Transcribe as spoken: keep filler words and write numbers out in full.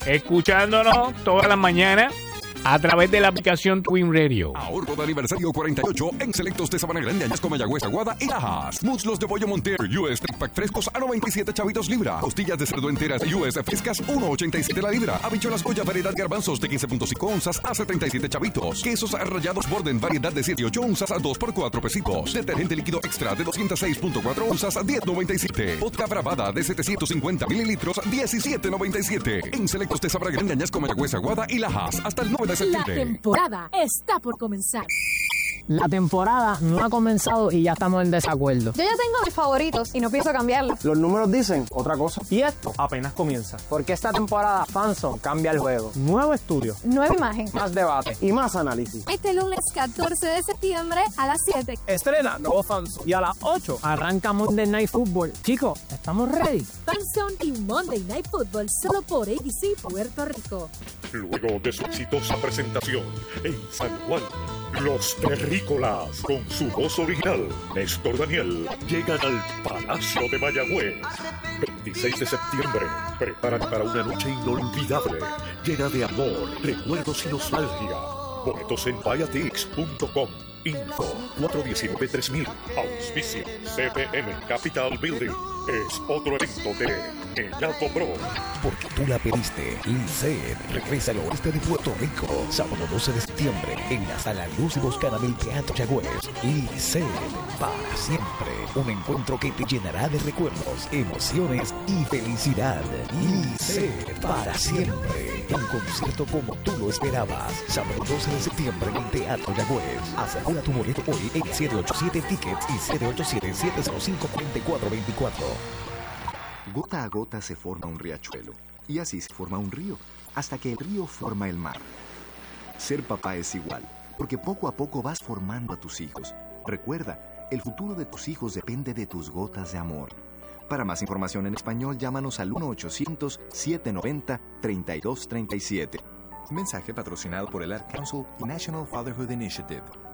escuchándonos todas las mañanas a través de la aplicación Twin Radio. Ahorro de aniversario cuarenta y ocho en selectos de Sabana Grande, Añasco, Mayagüez, Aguada y Lajas. Muslos de pollo Monter U S Trick Pack frescos a noventa y siete chavitos libra. Costillas de cerdo enteras U S frescas uno ochenta y siete la libra. Habichuelas Goya variedad garbanzos de quince punto cinco onzas a setenta y siete chavitos. Quesos rallados Borden variedad de siete y ocho onzas a dos por cuatro pesitos. Detergente líquido extra de doscientos seis punto cuatro onzas a diez noventa y siete. Vodka Bravada de setecientos cincuenta mililitros diecisiete noventa y siete. En selectos de Sabana Grande, Añasco, Mayagüez, Aguada y Lajas hasta el nueve de septiembre. La temporada está por comenzar. La temporada no ha comenzado y ya estamos en desacuerdo. Yo ya tengo mis favoritos y no pienso cambiarlos. Los números dicen otra cosa. Y esto Apenas comienza. porque esta temporada Fanson cambia el juego. Nuevo estudio, Nueva imagen. Más debate. y más análisis. Este lunes catorce de septiembre a las siete. Estrena nuevo Fanson. Y a las ocho, Arranca Monday Night Football. Chicos, ¿estamos ready? Fanson y Monday Night Football solo por A B C Puerto Rico. Luego de su exitosa presentación en San Juan, los terrícolas, con su voz original, Néstor Daniel, llegan al Palacio de Mayagüez. veintiséis de septiembre, preparan para una noche inolvidable, llena de amor, recuerdos y nostalgia. Boletos en viatix punto com. Info cuatro uno nueve tres mil. Auspicio C B M Capital Building. Es otro evento de Ellato Pro. Porque tú la pediste. Liced regresa al oeste de Puerto Rico. Sábado doce de septiembre en la Sala Luz y Boscana del Teatro Mayagüez. Liced para siempre. Un encuentro que te llenará de recuerdos, emociones y felicidad. Liced para siempre. Un concierto como tú lo esperabas. Sábado doce de septiembre en el Teatro Mayagüez. Asegura tu boleto hoy en siete ocho siete Tickets y siete ocho siete, siete cero cinco, cuatro cuatro dos cuatro. Gota a gota se forma un riachuelo, y así se forma un río, hasta que el río forma el mar. Ser papá es igual, porque poco a poco vas formando a tus hijos. Recuerda, el futuro de tus hijos depende de tus gotas de amor. Para más información en español, llámanos al uno ochocientos, siete noventa, treinta y dos treinta y siete. Mensaje patrocinado por el Art Council y National Fatherhood Initiative.